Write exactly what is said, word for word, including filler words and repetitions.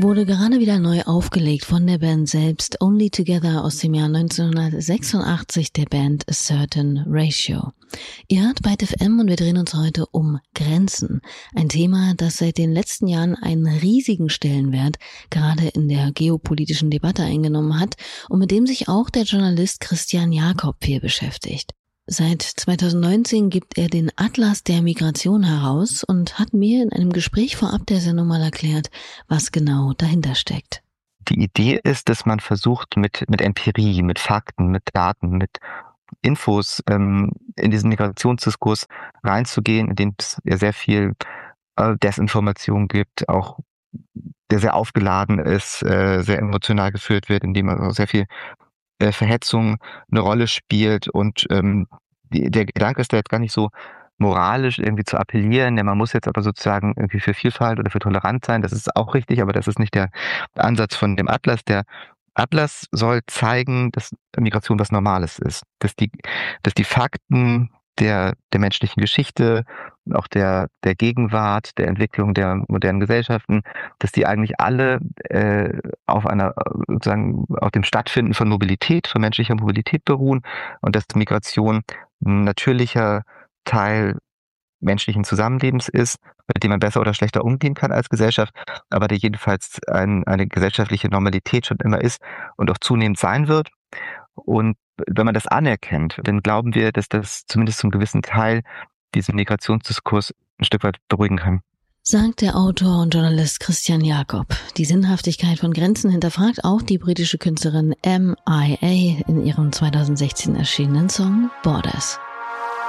wurde gerade wieder neu aufgelegt von der Band selbst, Only Together aus dem Jahr neunzehnhundertsechsundachtzig, der Band A Certain Ratio. Ihr hört Byte F M und wir drehen uns heute um Grenzen. Ein Thema, das seit den letzten Jahren einen riesigen Stellenwert gerade in der geopolitischen Debatte eingenommen hat und mit dem sich auch der Journalist Christian Jakob viel beschäftigt. Seit zweitausendneunzehn gibt er den Atlas der Migration heraus und hat mir in einem Gespräch vorab der Sendung mal erklärt, was genau dahinter steckt. Die Idee ist, dass man versucht, mit, mit Empirie, mit Fakten, mit Daten, mit Infos ähm, in diesen Migrationsdiskurs reinzugehen, in dem es ja sehr viel äh, Desinformation gibt, auch der sehr aufgeladen ist, äh, sehr emotional geführt wird, in dem also sehr viel äh, Verhetzung eine Rolle spielt. Und ähm, die, der Gedanke ist da jetzt gar nicht so moralisch irgendwie zu appellieren, denn man muss jetzt aber sozusagen irgendwie für Vielfalt oder für Toleranz sein. Das ist auch richtig, aber das ist nicht der Ansatz von dem Atlas. Der Atlas soll zeigen, dass Migration was Normales ist, dass die, dass die Fakten der, der menschlichen Geschichte, auch der, der Gegenwart, der Entwicklung der modernen Gesellschaften, dass die eigentlich alle äh, auf einer, sozusagen, auf dem Stattfinden von Mobilität, von menschlicher Mobilität beruhen und dass Migration ein natürlicher Teil menschlichen Zusammenlebens ist, mit dem man besser oder schlechter umgehen kann als Gesellschaft, aber der jedenfalls ein, eine gesellschaftliche Normalität schon immer ist und auch zunehmend sein wird. Und wenn man das anerkennt, dann glauben wir, dass das zumindest zum gewissen Teil diesen Migrationsdiskurs ein Stück weit beruhigen kann. Sagt der Autor und Journalist Christian Jakob. Die Sinnhaftigkeit von Grenzen hinterfragt auch die britische Künstlerin M I A in ihrem zweitausendsechzehn erschienenen Song Borders.